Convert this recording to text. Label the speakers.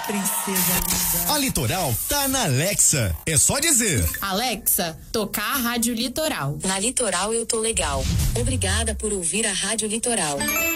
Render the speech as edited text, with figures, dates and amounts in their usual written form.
Speaker 1: Princesa linda.
Speaker 2: A Litoral tá na Alexa. É só dizer:
Speaker 3: Alexa, tocar a Rádio Litoral.
Speaker 4: Na Litoral eu tô legal. Obrigada por ouvir a Rádio Litoral.